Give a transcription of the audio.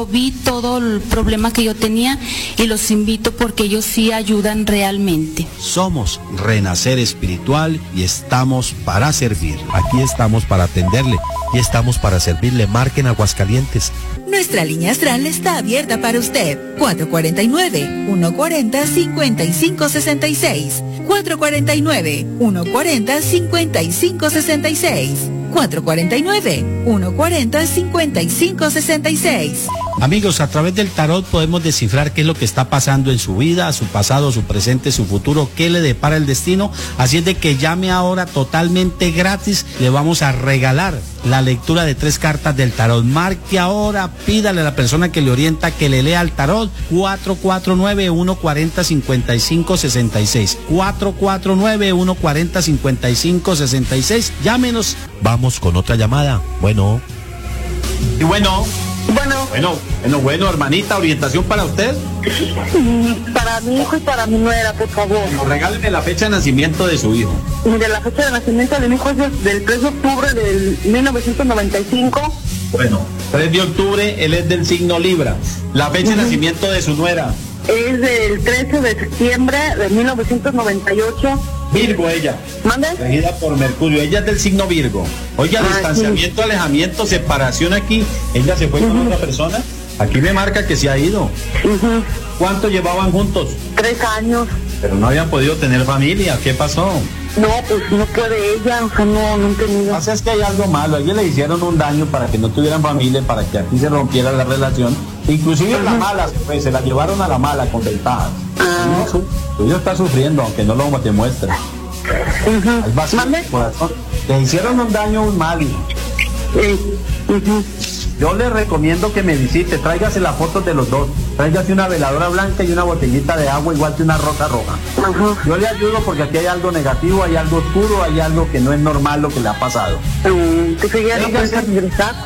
Vi todo el problema que yo tenía y los invito porque ellos sí ayudan realmente. Somos Renacer Espiritual y estamos para servir. Aquí estamos para atenderle y estamos para servirle. Marquen Aguascalientes. Nuestra línea astral está abierta para usted. 449-140-5566. 449-140-5566. 449-140-5566. Amigos, a través del tarot podemos descifrar qué es lo que está pasando en su vida, su pasado, su presente, su futuro, qué le depara el destino. Así es de que llame ahora totalmente gratis. Le vamos a regalar la lectura de 3 cartas del tarot. Marque ahora, pídale a la persona que le orienta que le lea el tarot. 449-140-5566. 449-140-5566. Llámenos. Vamos con otra llamada. Bueno. Y bueno, hermanita, orientación para usted. Para mi hijo y para mi nuera, por favor. Bueno, regáleme la fecha de nacimiento de su hijo. Mire, la fecha de nacimiento de mi hijo es del 3 de octubre del 1995. Bueno, 3 de octubre, él es del signo Libra. La fecha de nacimiento de su nuera. Es del 13 de septiembre de 1998. Virgo ella. ¿Mande? Regida por Mercurio. Ella es del signo Virgo. Oiga, distanciamiento, alejamiento, separación aquí. Ella se fue con otra persona. Aquí me marca que se ha ido. ¿Cuánto llevaban juntos? 3 años. Pero no habían podido tener familia. ¿Qué pasó? No, pues no puede ella, o sea, no he tenido. Lo que pasa es que hay algo malo. A ella le hicieron un daño para que no tuvieran familia, para que aquí se rompiera la relación. Inclusive la mala se la llevaron a la mala con ventajas. Ella está sufriendo, aunque no lo demuestre. Es vacío en el corazón. Le hicieron un daño, un mal. Yo le recomiendo que me visite, tráigase las fotos de los dos, tráigase una veladora blanca y una botellita de agua igual que una rosa roja. Yo le ayudo porque aquí hay algo negativo, hay algo oscuro, hay algo que no es normal lo que le ha pasado. ¿Entonces ya no puede regresar?